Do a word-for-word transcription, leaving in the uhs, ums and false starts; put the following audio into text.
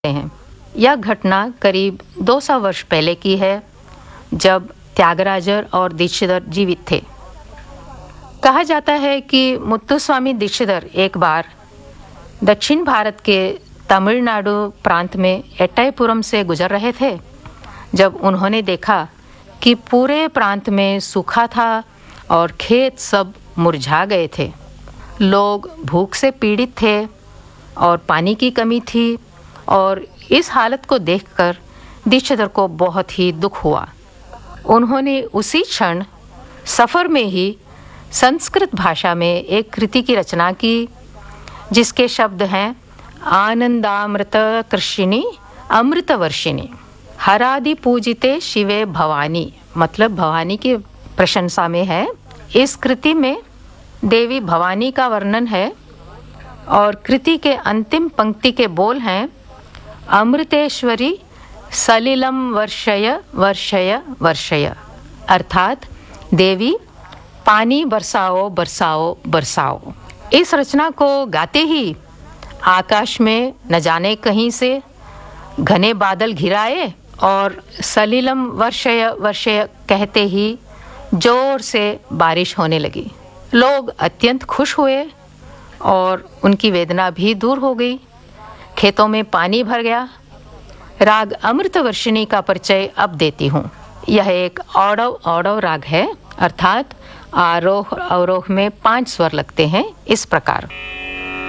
हैं। यह घटना करीब दो सौ वर्ष पहले की है, जब त्यागराजर और दीक्षितर जीवित थे। कहा जाता है कि मुत्तुस्वामी दीक्षितर एक बार दक्षिण भारत के तमिलनाडु प्रांत में एट्टाईपुरम से गुजर रहे थे, जब उन्होंने देखा कि पूरे प्रांत में सूखा था और खेत सब मुरझा गए थे। लोग भूख से पीड़ित थे और पानी की कमी थी, और इस हालत को देखकर दीक्षितर को बहुत ही दुख हुआ। उन्होंने उसी क्षण सफ़र में ही संस्कृत भाषा में एक कृति की रचना की, जिसके शब्द हैं आनंदामृत कृषिणी अमृतवर्षिणी हरादि पूजिते शिवे भवानी, मतलब भवानी की प्रशंसा में है। इस कृति में देवी भवानी का वर्णन है और कृति के अंतिम पंक्ति के बोल हैं अमृतेश्वरी सलिलम वर्षय वर्षय वर्षय, अर्थात देवी पानी बरसाओ बरसाओ बरसाओ। इस रचना को गाते ही आकाश में न जाने कहीं से घने बादल घिराए और सलिलम वर्षय वर्षय कहते ही जोर से बारिश होने लगी। लोग अत्यंत खुश हुए और उनकी वेदना भी दूर हो गई। खेतों में पानी भर गया। राग अमृतवर्षिणी का परिचय अब देती हूँ। यह एक औडव औडव राग है, अर्थात आरोह अवरोह में पांच स्वर लगते हैं। इस प्रकार